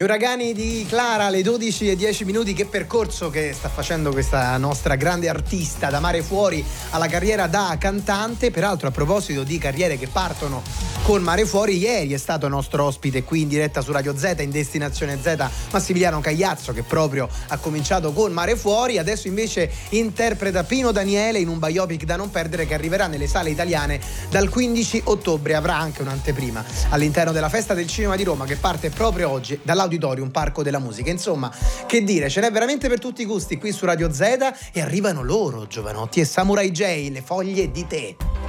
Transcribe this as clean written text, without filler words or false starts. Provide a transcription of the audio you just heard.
Gli uragani di Clara alle 12:10. Che percorso che sta facendo questa nostra grande artista, da Mare Fuori alla carriera da cantante. Peraltro, a proposito di carriere che partono con Mare Fuori, ieri è stato nostro ospite qui in diretta su Radio Z, in Destinazione Z, Massimiliano Cagliazzo, che proprio ha cominciato con Mare Fuori. Adesso invece interpreta Pino Daniele in un biopic da non perdere che arriverà nelle sale italiane dal 15 ottobre. Avrà anche un'anteprima all'interno della Festa del Cinema di Roma, che parte proprio oggi dall'Auditorium Parco della Musica. Insomma, che dire, ce n'è veramente per tutti i gusti qui su Radio Z, e arrivano loro, Giovanotti e Samurai J, Le foglie di tè.